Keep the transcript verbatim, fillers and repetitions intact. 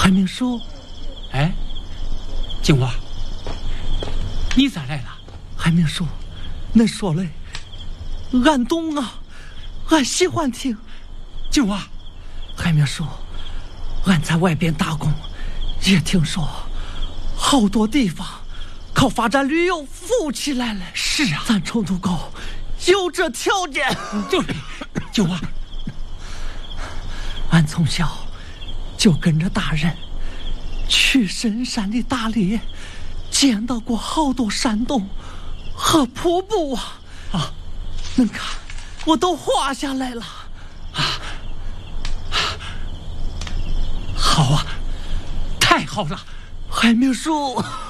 海明叔， 哎，金娃，你咋来了？ 海明叔，恁说嘞，俺懂啊，俺喜欢听。 金娃， 海明叔，俺在外边打工，也听说好多地方靠发展旅游富起来了。 是啊， 咱成都高有这条件。 对，金娃， 俺从小就跟着大人去深山里打猎，见到过好多山洞和瀑布啊！ 啊， 恁看，我都画下来了。 啊，好啊，太好了， 海明叔。